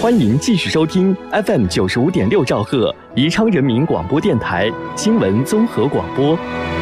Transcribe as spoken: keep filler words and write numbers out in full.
欢迎继续收听 F M 九十五点六兆赫宜昌人民广播电台新闻综合广播。